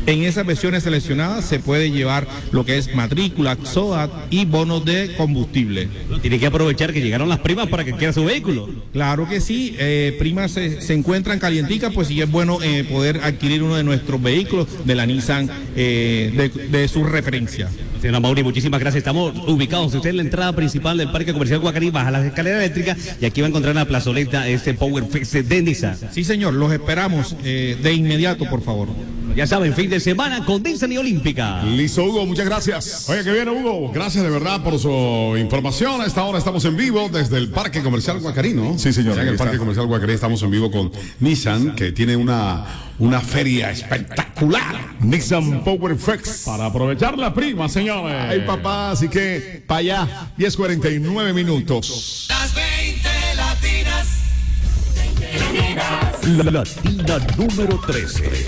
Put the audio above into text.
En esas versiones seleccionadas se puede llevar lo que es matrícula, SOAT y bonos de combustible. Tiene que aprovechar que llegaron las primas para que quiera su vehículo. Claro que sí, primas se encuentran calienticas, pues sí es bueno poder adquirir uno de nuestros vehículos de la Nissan de su referencia. Señora Mauri, muchísimas gracias. Estamos ubicados, usted en la entrada principal del Parque Comercial Guacarí, baja las escaleras eléctricas y aquí va a encontrar en la plazoleta Power Fest de Nissan. Sí, señor, los esperamos de inmediato, por favor. Ya saben, fin de semana con Nissan y Olímpica. Listo, Hugo, muchas gracias. Oye, que viene, Hugo. Gracias de verdad por su información. A esta hora estamos en vivo desde el Parque Comercial Guacarí, ¿no? Sí, señor. En el Parque Comercial Guacarí estamos en vivo con Nissan, que tiene una feria espectacular. Nissan Power Flex. Para aprovechar la prima, señores. Ay, papá, así que para allá, 10:49 minutos. Las 20 latinas. Latina número 13.